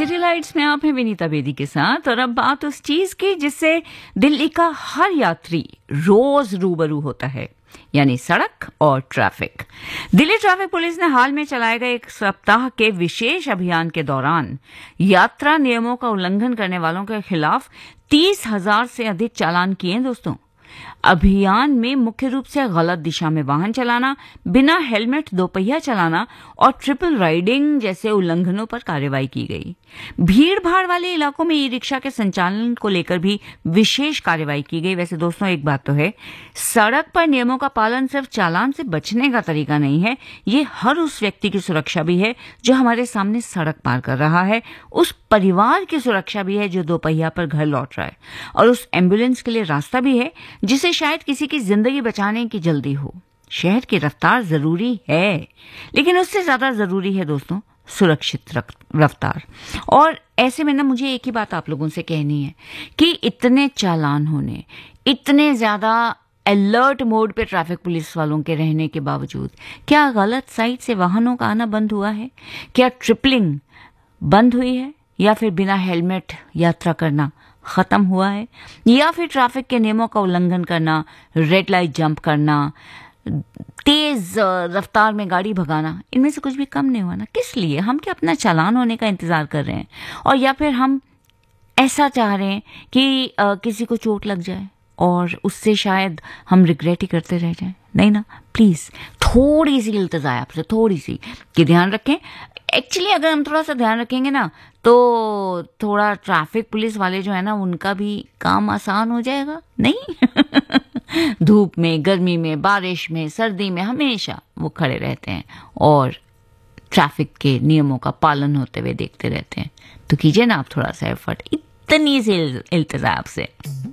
City lights में आप हैं विनीता बेदी के साथ। और अब बात उस चीज की जिससे दिल्ली का हर यात्री रोज रूबरू होता है, यानी सड़क और ट्रैफिक। दिल्ली ट्रैफिक पुलिस ने हाल में चलाए गए एक सप्ताह के विशेष अभियान के दौरान यात्रा नियमों का उल्लंघन करने वालों के खिलाफ 30,000 से अधिक चालान किए दोस्तों। अभियान में मुख्य रूप से गलत दिशा में वाहन चलाना, बिना हेलमेट दोपहिया चलाना और ट्रिपल राइडिंग जैसे उल्लंघनों पर कार्रवाई की गई। भीड़ भाड़ वाले इलाकों में ई रिक्शा के संचालन को लेकर भी विशेष कार्रवाई की गई। वैसे दोस्तों एक बात तो है, सड़क पर नियमों का पालन सिर्फ चालान से बचने का तरीका नहीं है, ये हर उस व्यक्ति की सुरक्षा भी है जो हमारे सामने सड़क पार कर रहा है, उस परिवार की सुरक्षा भी है जो दोपहिया पर घर लौट रहा है, और उस एम्बुलेंस के लिए रास्ता भी है जिसे शायद किसी की जिंदगी बचाने की जल्दी हो। शहर की रफ्तार जरूरी है, लेकिन उससे ज्यादा जरूरी है दोस्तों सुरक्षित रफ्तार। और ऐसे में ना मुझे एक ही बात आप लोगों से कहनी है कि इतने चालान होने, इतने ज्यादा अलर्ट मोड पे ट्रैफिक पुलिस वालों के रहने के बावजूद क्या गलत साइड से वाहनों का आना बंद हुआ है? क्या ट्रिपलिंग बंद हुई है? या फिर बिना हेलमेट यात्रा करना खत्म हुआ है? या फिर ट्रैफिक के नियमों का उल्लंघन करना, रेड लाइट जंप करना, तेज रफ्तार में गाड़ी भगाना, इनमें से कुछ भी कम नहीं हुआ ना? किस लिए? हम क्या अपना चालान होने का इंतजार कर रहे हैं? और या फिर हम ऐसा चाह रहे हैं कि किसी को चोट लग जाए और उससे शायद हम रिग्रेट ही करते रह जाएं? नहीं ना, प्लीज थोड़ी सी इल्तिजा है आपसे, थोड़ी सी कि ध्यान रखें। एक्चुअली अगर हम थोड़ा सा ध्यान रखेंगे ना तो थोड़ा ट्रैफिक पुलिस वाले जो है ना उनका भी काम आसान हो जाएगा। नहीं धूप में, गर्मी में, बारिश में, सर्दी में हमेशा वो खड़े रहते हैं और ट्रैफिक के नियमों का पालन होते हुए देखते रहते हैं। तो कीजिए ना आप थोड़ा सा एफर्ट, इतनी सी इल्तिजा आपसे।